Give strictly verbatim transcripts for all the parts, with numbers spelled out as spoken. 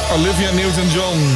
Olivia Newton-John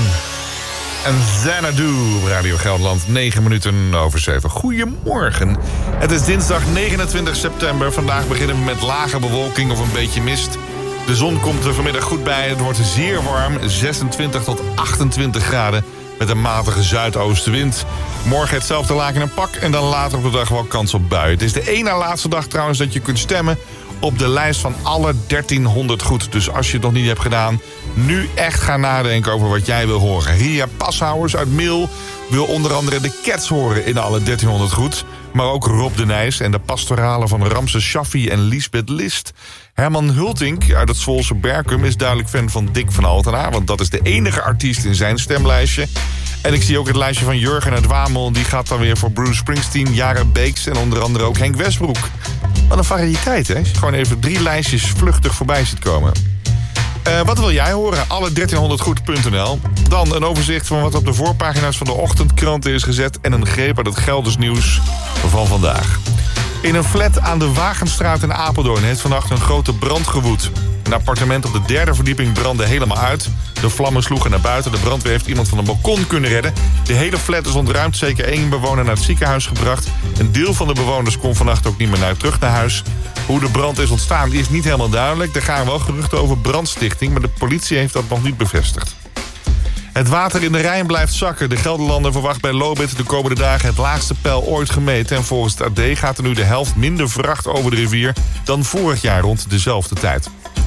en Xanadu op Radio Gelderland, negen minuten over zeven. Goedemorgen. Het is dinsdag negenentwintig september. Vandaag beginnen we met lage bewolking of een beetje mist. De zon komt er vanmiddag goed bij. Het wordt zeer warm, zesentwintig tot achtentwintig graden... met een matige zuidoostenwind. Morgen hetzelfde laken en pak en dan later op de dag wel kans op buien. Het is de één na laatste dag trouwens dat je kunt stemmen op de lijst van alle dertienhonderd goed. Dus als je het nog niet hebt gedaan, nu echt gaan nadenken over wat jij wil horen. Ria Pashouwers uit Mil wil onder andere de Cats horen in alle dertienhonderd goed. Maar ook Rob de Nijs en de pastoralen van Ramses Shaffi en Liesbeth List. Herman Hultink uit het Zwolse Berkum is duidelijk fan van Dick van Altena, want dat is de enige artiest in zijn stemlijstje. En ik zie ook het lijstje van Jurgen uit Wamel. Die gaat dan weer voor Bruce Springsteen, Jara Beeks en onder andere ook Henk Westbroek. Wat een variëteit, hè? Als je gewoon even drie lijstjes vluchtig voorbij ziet komen. Uh, wat wil jij horen? alle dertienhonderd goed punt n l. Dan een overzicht van wat op de voorpagina's van de ochtendkranten is gezet en een greep uit het Gelders nieuws van vandaag. In een flat aan de Wagenstraat in Apeldoorn heeft vannacht een grote brand gewoed. Een appartement op de derde verdieping brandde helemaal uit. De vlammen sloegen naar buiten. De brandweer heeft iemand van een balkon kunnen redden. De hele flat is ontruimd. Zeker één bewoner naar het ziekenhuis gebracht. Een deel van de bewoners kon vannacht ook niet meer naar, terug naar huis. Hoe de brand is ontstaan is niet helemaal duidelijk. Er gaan wel geruchten over brandstichting, maar de politie heeft dat nog niet bevestigd. Het water in de Rijn blijft zakken. De Gelderlander verwacht bij Lobit de komende dagen het laagste peil ooit gemeten. En volgens het A D gaat er nu de helft minder vracht over de rivier dan vorig jaar rond dezelfde tijd.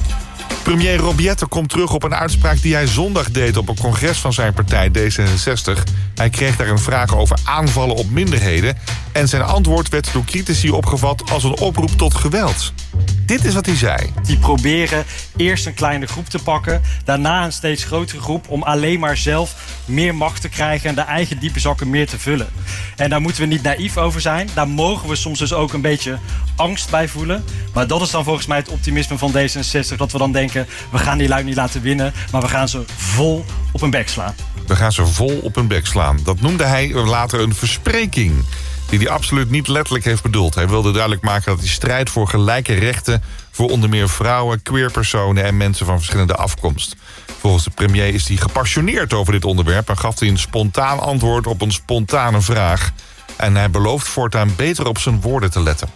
Premier Rob Jetten komt terug op een uitspraak die hij zondag deed op een congres van zijn partij D zesenzestig. Hij kreeg daar een vraag over aanvallen op minderheden. En zijn antwoord werd door critici opgevat als een oproep tot geweld. Dit is wat hij zei. Die proberen eerst een kleine groep te pakken, daarna een steeds grotere groep om alleen maar zelf meer macht te krijgen en de eigen diepe zakken meer te vullen. En daar moeten we niet naïef over zijn. Daar mogen we soms dus ook een beetje angst bij voelen. Maar dat is dan volgens mij het optimisme van D zesenzestig. Dat we dan denken, we gaan die lui niet laten winnen, maar we gaan ze vol op hun bek slaan. We gaan ze vol op hun bek slaan. Dat noemde hij later een verspreking, die hij absoluut niet letterlijk heeft bedoeld. Hij wilde duidelijk maken dat hij strijdt voor gelijke rechten voor onder meer vrouwen, queerpersonen en mensen van verschillende afkomst. Volgens de premier is hij gepassioneerd over dit onderwerp en gaf hij een spontaan antwoord op een spontane vraag. En hij belooft voortaan beter op zijn woorden te letten.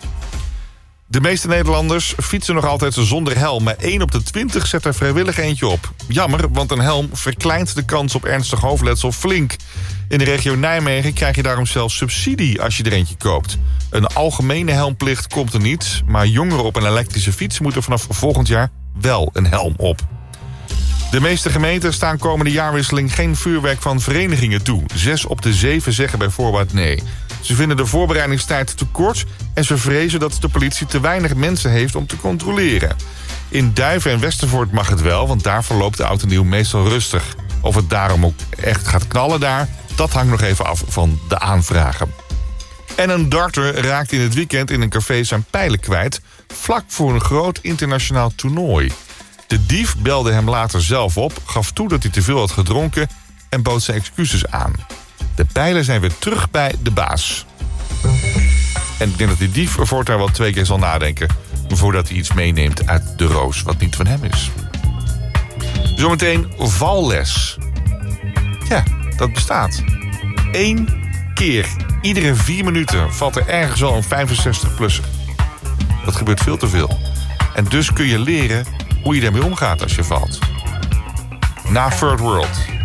De meeste Nederlanders fietsen nog altijd zonder helm, maar één op de twintig zet er vrijwillig eentje op. Jammer, want een helm verkleint de kans op ernstig hoofdletsel flink. In de regio Nijmegen krijg je daarom zelfs subsidie als je er eentje koopt. Een algemene helmplicht komt er niet, maar jongeren op een elektrische fiets moeten vanaf volgend jaar wel een helm op. De meeste gemeenten staan komende jaarwisseling geen vuurwerk van verenigingen toe. Zes op de zeven zeggen bij voorbaat nee. Ze vinden de voorbereidingstijd te kort en ze vrezen dat de politie te weinig mensen heeft om te controleren. In Duiven en Westervoort mag het wel, want daar verloopt de oud en nieuw meestal rustig. Of het daarom ook echt gaat knallen daar, dat hangt nog even af van de aanvragen. En een darter raakt in het weekend in een café zijn pijlen kwijt, vlak voor een groot internationaal toernooi. De dief belde hem later zelf op, gaf toe dat hij te veel had gedronken en bood zijn excuses aan. De pijlen zijn weer terug bij de baas. En ik denk dat die dief er voortaan wel twee keer zal nadenken voordat hij iets meeneemt uit de roos wat niet van hem is. Zometeen valles. Ja, dat bestaat. Eén keer, iedere vier minuten valt er ergens al een vijfenzestig-plusser. Dat gebeurt veel te veel. En dus kun je leren hoe je daarmee omgaat als je valt. Na Third World.